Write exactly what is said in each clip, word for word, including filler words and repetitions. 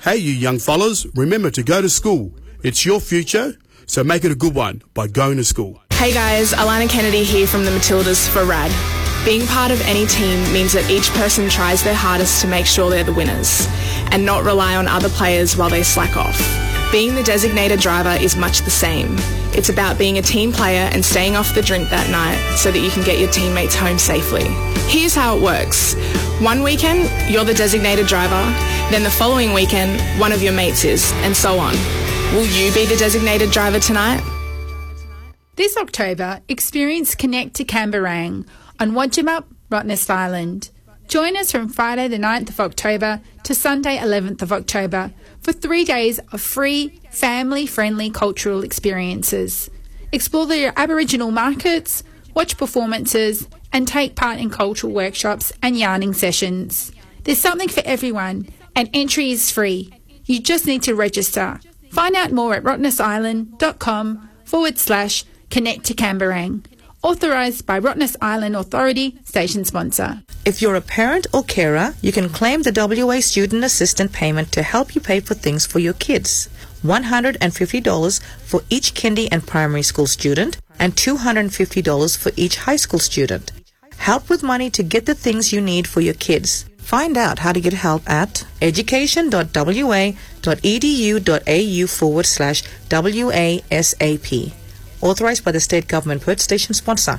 Hey, you young fellas, remember to go to school. It's your future, so make it a good one by going to school. Hey guys, Alana Kennedy here from the Matildas for RAD. Being part of any team means that each person tries their hardest to make sure they're the winners and not rely on other players while they slack off. Being the designated driver is much the same. It's about being a team player and staying off the drink that night so that you can get your teammates home safely. Here's how it works. One weekend, you're the designated driver, then the following weekend, one of your mates is, and so on. Will you be the designated driver tonight? This October, experience Connect to Camberang on Wadjup, Rottnest Island. Join us from Friday the ninth of October to Sunday eleventh of October for three days of free, family-friendly cultural experiences. Explore the Aboriginal markets, watch performances, and take part in cultural workshops and yarning sessions. There's something for everyone, and entry is free. You just need to register. Find out more at rottnestisland.com forward slash connect to Camberang. Authorised by Rottnest Island Authority, station sponsor. If you're a parent or carer, you can claim the W A Student Assistant Payment to help you pay for things for your kids. one hundred fifty dollars for each kindy and primary school student and two hundred fifty dollars for each high school student. Help with money to get the things you need for your kids. Find out how to get help at education.wa.edu.au forward slash WASAP. Authorised by the State Government, Perth Station sponsor.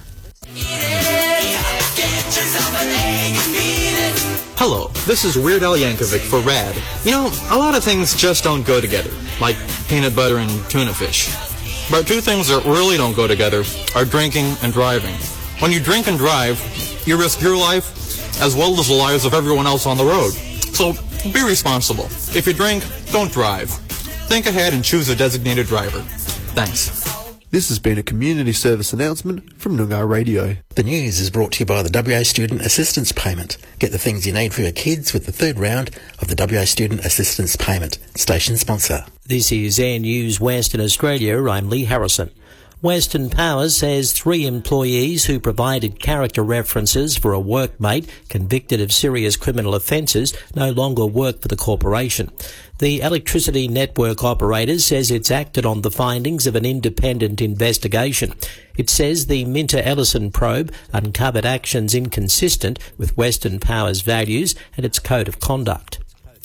Hello, this is Weird Al Yankovic for RAD. You know, a lot of things just don't go together, like peanut butter and tuna fish. But two things that really don't go together are drinking and driving. When you drink and drive, you risk your life as well as the lives of everyone else on the road. So be responsible. If you drink, don't drive. Think ahead and choose a designated driver. Thanks. This has been a community service announcement from Noongar Radio. The news is brought to you by the W A Student Assistance Payment. Get the things you need for your kids with the third round of the W A Student Assistance Payment. Station sponsor. This is Air News Western Australia. I'm Lee Harrison. Western Power says three employees who provided character references for a workmate convicted of serious criminal offences no longer work for the corporation. The electricity network operator says it's acted on the findings of an independent investigation. It says the Minter-Ellison probe uncovered actions inconsistent with Western Power's values and its code of conduct.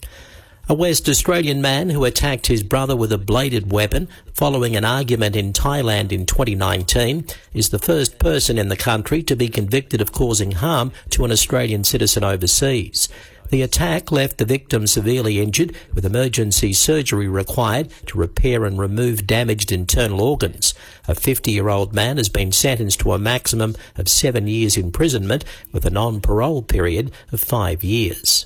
A West Australian man who attacked his brother with a bladed weapon following an argument in Thailand in twenty nineteen is the first person in the country to be convicted of causing harm to an Australian citizen overseas. The attack left the victim severely injured, with emergency surgery required to repair and remove damaged internal organs. A fifty-year-old man has been sentenced to a maximum of seven years imprisonment with a non-parole period of five years.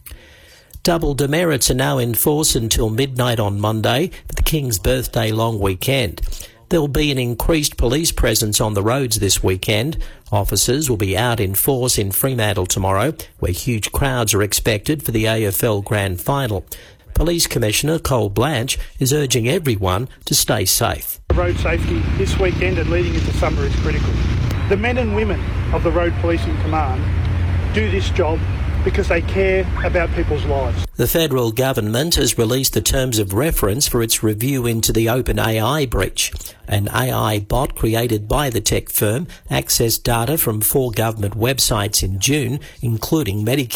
Double demerits are now in force until midnight on Monday for the King's birthday long weekend. There will be an increased police presence on the roads this weekend. Officers will be out in force in Fremantle tomorrow, where huge crowds are expected for the A F L Grand Final. Police Commissioner Cole Blanche is urging everyone to stay safe. Road safety this weekend and leading into summer is critical. The men and women of the Road Policing Command do this job because they care about people's lives. The federal government has released the terms of reference for its review into the OpenAI breach. An A I bot created by the tech firm accessed data from four government websites in June, including Medicare.